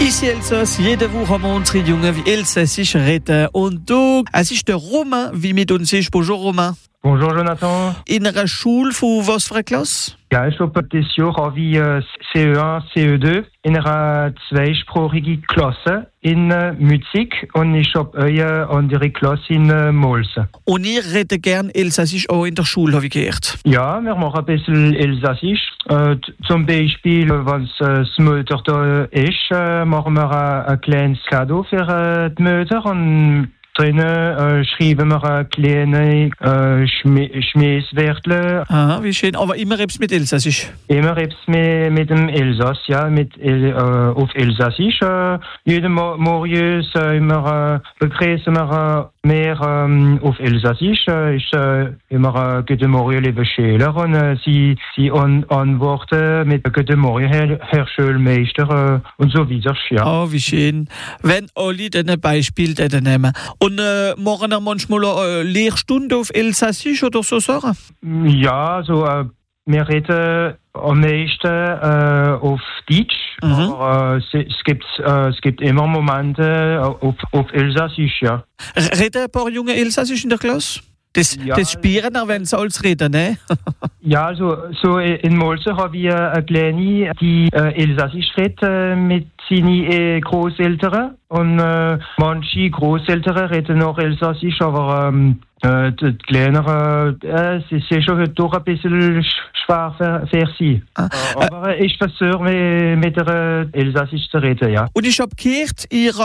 Ici Elsass, jede Woche am Montag, Junge, wie Elsassisch reden. Und du, es ist der Romain, wie mit uns ist. Bonjour, Romain. Bonjour Jonathan. In einer Schule von was für einer Klasse? Ja, ich habe dieses Jahr wie CE1, CE2 in einer zweisprachigen Klasse in Mützig und ich habe eine andere Klasse in Molse. Und ihr redet gern Elsassisch auch in der Schule, habe ich gehört. Ja, wir machen ein bisschen Elsassisch. Zum Beispiel, wenn das Mutter da ist, machen wir ein kleines Cadeau für die Mutter und drinnen schreiben wir kleine Schmähswörter. Aha, wie schön. Aber immer etwas mit Elsassisch? Immer etwas mit dem Elsass, ja, auf Elsassisch. Jeden Morgen immer begrüßen wir mehr auf Elsassisch. Ist immer Guten Morgen, liebe Schüler. Und sie antworten mit Guten Morgen, Herr Schulmeister und so weiter. Ja. Oh, wie schön. Wenn alle ein Beispiel nehmen. Und machen wir manchmal eine Lehrstunde auf Elsassisch oder so Sachen? Ja, so wir reden am meisten auf Deutsch, aber es gibt immer Momente auf Elsassisch, ja. Reden ein paar junge Elsassisch in der Klasse? Das spüren wir, wenn sie alles reden, ne? Ja, so in Molse habe ich eine Kleine, die Elsassisch redet mit seinen Großeltern. Und manche Großeltern reden noch Elsassisch, aber die Kleineren, es ist schon doch ein bisschen schwer für sie. Aber ich versuche mit der Elsassisch zu reden, ja. Und ich habe gehört,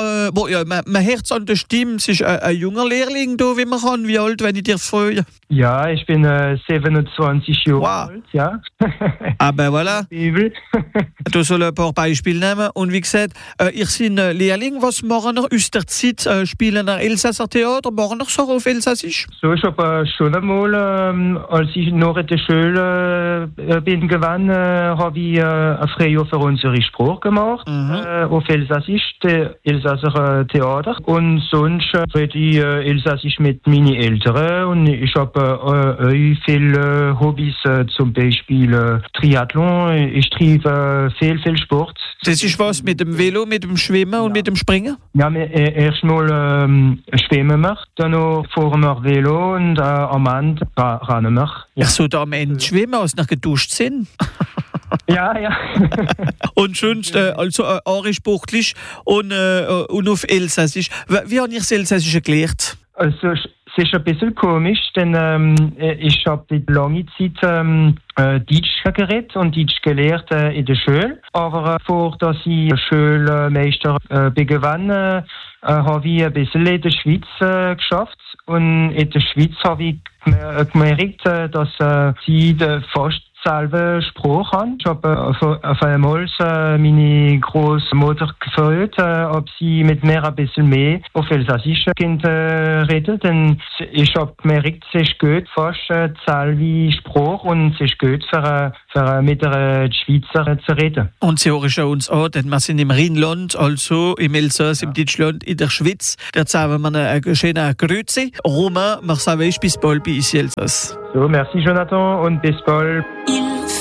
man hört es an der Stimme, es ist ein junger Lehrling, da, wie man kann. Wie alt, wenn ich dir frage? Ja, ich bin 27 Jahre alt, ja. Aber voilà. Du sollst ein paar Beispiele nehmen. Und wie gesagt, ihr seid Lehrling. Was machen wir aus der Zeit? Spielen wir Elsasser Theater? Machen wir so auf Elsassisch? So, ich habe schon einmal, als ich noch in der Schule bin gewesen, habe ich ein Freijahr für unsere Sprache gemacht, auf Elsassisch, Elsasser Theater. Und sonst rede ich Elsassisch mit meinen Eltern und ich habe viele Hobbys, zum Beispiel Triathlon. Ich treibe viel Sport. Das ist was mit dem Velo, mit dem Schwimmen und mit dem Springen? Ja, erst mal schwimmen wir, dann fahren wir Velo und am Ende rennen wir. Ja. Ach so, da am Ende schwimmen, als nach geduscht sind? Ja. Und sonst, also arisch-buchtlich und auf Elsassisch. Wie habt ihr das Elsassische gelernt? Also, es ist ein bisschen komisch, denn ich habe lange Zeit Deutsch geredet und Deutsch gelernt in der Schule. Aber bevor dass ich Schulmeister begann, habe ich ein bisschen in der Schweiz geschafft. Und in der Schweiz habe ich gemerkt, dass sie fast selbe Spruch haben. Ich habe auf einmal meine Großmutter gefragt, ob sie mit mir ein bisschen mehr auf Elsassisch redet. Denn ich habe gemerkt, es ist gut, fast selbe Spruch und es ist gut für mit der Schweizer zu reden. Und sie hören schon uns an, denn wir sind im Rheinland, also im Elsass, im Deutschland, in der Schweiz. Da sagen wir eine schöne Grüße. Romain, wir sagen bis bald bei uns Elsass. So, merci Jonathan und bis bald.